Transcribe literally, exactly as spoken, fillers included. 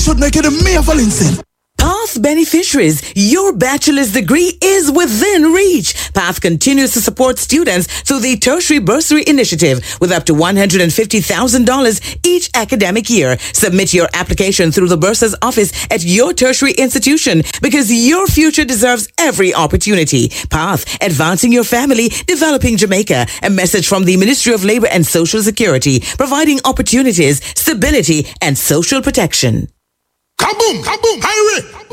should make it a mere Valencian. Path beneficiaries, your bachelor's degree is within reach. Path continues to support students through the Tertiary Bursary Initiative with up to one hundred fifty thousand dollars each academic year. Submit your application through the Bursar's office at your tertiary institution because your future deserves every opportunity. Path, advancing your family, developing Jamaica. A message from the Ministry of Labor and Social Security, providing opportunities, stability, and social protection. Kaboom! Kaboom! Hurry!